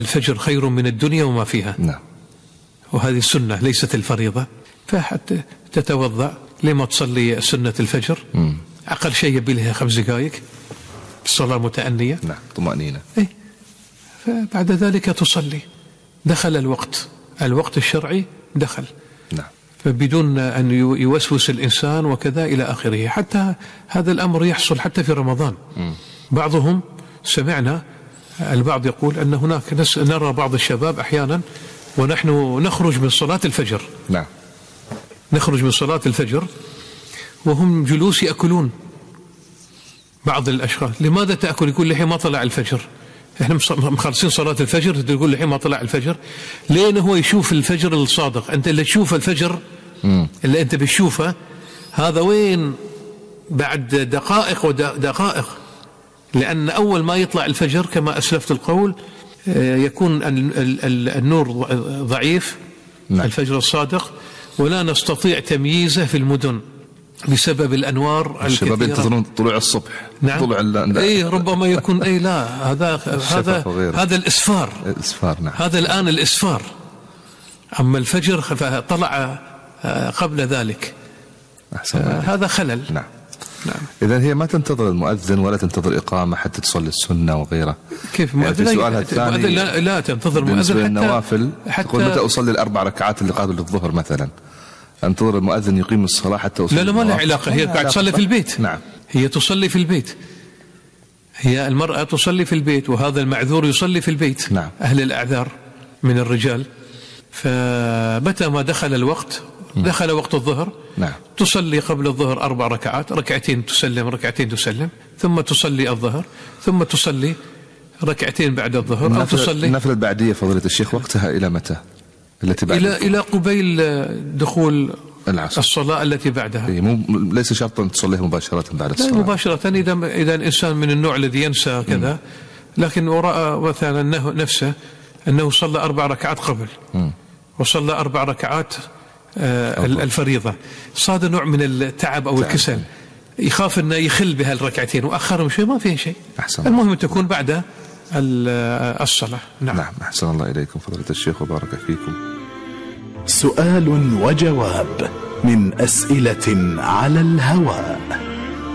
الفجر خير من الدنيا وما فيها. نعم. وهذه السنة ليست الفريضة، فحتى تتوضأ لما تصلي سنة الفجر. أقل شيء يبي لها 5 دقائق الصلاة متأنية. نعم، طمأنينة. فبعد ذلك تصلي. دخل الوقت الشرعي دخل. نعم. فبدون أن يوسوس الإنسان وكذا إلى آخره. حتى هذا الأمر يحصل حتى في رمضان. بعضهم سمعنا البعض يقول أن هناك نرى بعض الشباب أحيانا ونحن نخرج من صلاة الفجر. نعم. نخرج من صلاة الفجر وهم جلوس يأكلون. بعض الأشخاص لماذا تأكل؟ يقول لحين ما طلع الفجر. احنا مخلصين صلاة الفجر تقول لحين ما طلع الفجر. لين هو يشوف الفجر الصادق. أنت اللي تشوف الفجر اللي أنت بتشوفه هذا وين بعد دقائق ودقائق. لأن أول ما يطلع الفجر كما أسلفت القول يكون النور ضعيف. نعم. الفجر الصادق ولا نستطيع تمييزه في المدن بسبب الأنوار الشباب ينتظرون طلوع الصبح. نعم. طلوع ربما يكون لا هذا الإسفار. نعم. هذا الآن الإسفار. أما الفجر طلع قبل ذلك. هذا خلل. نعم. إذن هي ما تنتظر المؤذن ولا تنتظر إقامة حتى تصلي السنة وغيرها. كيف مؤذن؟ يعني سؤالها الثاني لا تنتظر مؤذن بالنسبة للنوافل تقول متى أصلي ال4 ركعات اللي قبل الظهر مثلا، انتظر المؤذن يقيم الصلاة حتى أصلي؟ لا ما لها علاقة. هي قاعد تصلي في البيت. نعم. هي تصلي في البيت. هي المرأة تصلي في البيت وهذا المعذور يصلي في البيت. نعم. أهل الأعذار من الرجال. فمتى ما دخل الوقت دخل وقت الظهر. نعم. تصلي قبل الظهر 4 ركعات، ركعتين تسلم ركعتين تسلم، ثم تصلي الظهر، ثم تصلي ركعتين بعد الظهر أو تصلي النفلة البعدية فضيلة الشيخ وقتها إلى متى؟ التي بعد إلى قبيل دخول العصر. الصلاة التي بعدها. ليس شرطا تصليها مباشرة بعد الصلاة. لا مباشرة. إذا الإنسان من النوع الذي ينسى كذا لكن ورأى مثلا نفسه أنه صلى 4 ركعات قبل وصلى 4 ركعات الفريضة، صاد نوع من التعب أو الكسل، يخاف أنه يخل بهالركعتين وأخرهم شيء ما فيه شيء. المهم تكون بعد الصلاة. نعم. أحسن الله إليكم فضيلة الشيخ وبارك فيكم. سؤال وجواب من أسئلة على الهواء.